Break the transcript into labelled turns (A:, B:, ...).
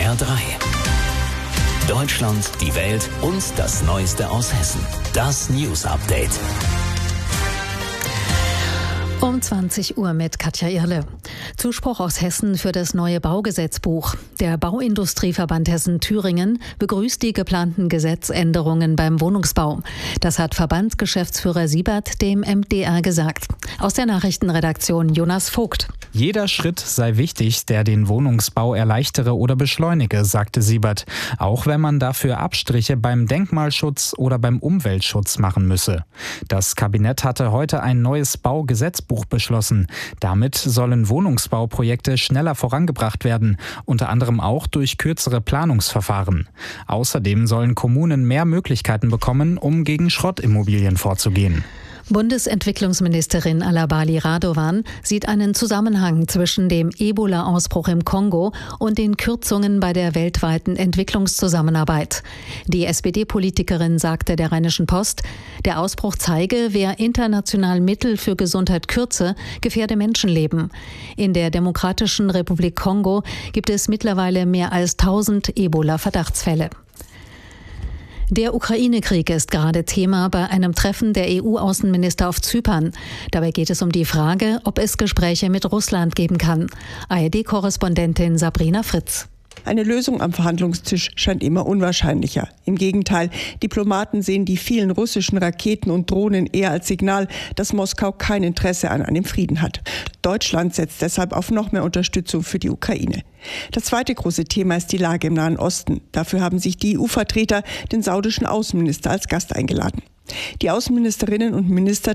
A: HR3. Deutschland, die Welt und das Neueste aus Hessen. Das News Update.
B: Um 20 Uhr mit Katja Irle. Zuspruch aus Hessen für das neue Baugesetzbuch. Der Bauindustrieverband Hessen-Thüringen begrüßt die geplanten Gesetzänderungen beim Wohnungsbau. Das hat Verbandsgeschäftsführer Siebert dem MDR gesagt. Aus der Nachrichtenredaktion Jonas Vogt.
C: Jeder Schritt sei wichtig, der den Wohnungsbau erleichtere oder beschleunige, sagte Siebert. Auch wenn man dafür Abstriche beim Denkmalschutz oder beim Umweltschutz machen müsse. Das Kabinett hatte heute ein neues Baugesetzbuch beschlossen. Damit sollen Wohnungsbauprojekte schneller vorangebracht werden, unter anderem auch durch kürzere Planungsverfahren. Außerdem sollen Kommunen mehr Möglichkeiten bekommen, um gegen Schrottimmobilien vorzugehen.
B: Bundesentwicklungsministerin Alabali Radovan sieht einen Zusammenhang zwischen dem Ebola-Ausbruch im Kongo und den Kürzungen bei der weltweiten Entwicklungszusammenarbeit. Die SPD-Politikerin sagte der Rheinischen Post, der Ausbruch zeige, wer international Mittel für Gesundheit kürze, gefährde Menschenleben. In der Demokratischen Republik Kongo gibt es mittlerweile mehr als 1000 Ebola-Verdachtsfälle. Der Ukraine-Krieg ist gerade Thema bei einem Treffen der EU-Außenminister auf Zypern. Dabei geht es um die Frage, ob es Gespräche mit Russland geben kann. ARD-Korrespondentin Sabrina Fritz.
D: Eine Lösung am Verhandlungstisch scheint immer unwahrscheinlicher. Im Gegenteil, Diplomaten sehen die vielen russischen Raketen und Drohnen eher als Signal, dass Moskau kein Interesse an einem Frieden hat. Deutschland setzt deshalb auf noch mehr Unterstützung für die Ukraine. Das zweite große Thema ist die Lage im Nahen Osten. Dafür haben sich die EU-Vertreter den saudischen Außenminister als Gast eingeladen. Die Außenministerinnen und Minister